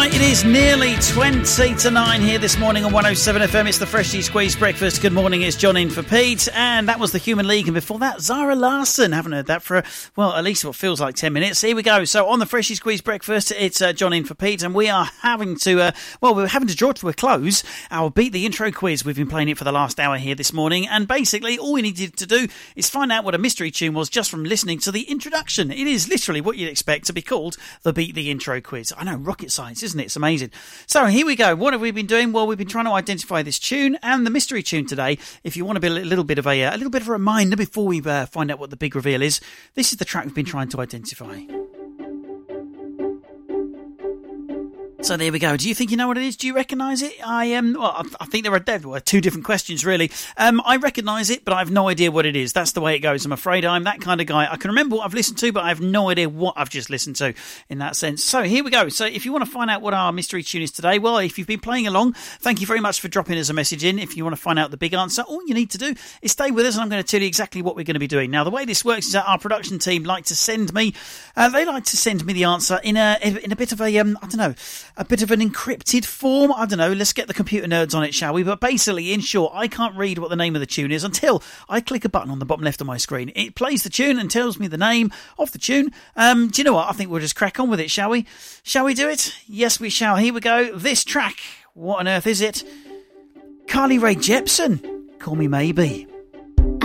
Right, it is nearly 20 to 9 here this morning on 107 FM. It's the Freshly Squeezed Breakfast. Good morning, it's John in for Pete. And that was the Human League. And before that, Zara Larsson. Haven't heard that for, well, at least what feels like 10 minutes. Here we go. So on the Freshly Squeezed Breakfast, it's John in for Pete. And we are having to, we're having to draw to a close our Beat the Intro quiz. We've been playing it for the last hour here this morning. And basically, all we needed to do is find out what a mystery tune was just from listening to the introduction. It is literally what you'd expect to be called the Beat the Intro quiz. I know, rocket science, isn't it? It's amazing. So here we go. What have we been doing? Well, we've been trying to identify this tune and the mystery tune today. If you want to be a little bit of a reminder before we find out what the big reveal is, this is the track we've been trying to identify. So there we go. Do you think you know what it is? Do you recognise it? I think there are two different questions, really. I recognise it, but I have no idea what it is. That's the way it goes. I'm afraid I'm that kind of guy. I can remember what I've listened to, but I have no idea what I've just listened to in that sense. So here we go. So if you want to find out what our mystery tune is today, well, if you've been playing along, thank you very much for dropping us a message in. If you want to find out the big answer, all you need to do is stay with us, and I'm going to tell you exactly what we're going to be doing. Now, the way this works is that our production team like to send me the answer in a bit of a bit of an encrypted form. I don't know, let's get the computer nerds on it, shall we? But basically, in short, I can't read what the name of the tune is until I click a button on the bottom left of my screen. It plays the tune and tells me the name of the tune. Do you know what? I think we'll just crack on with it, shall we? Shall we do it? Yes, we shall. Here we go. This track, what on earth is it? Carly Rae Jepsen, Call Me Maybe.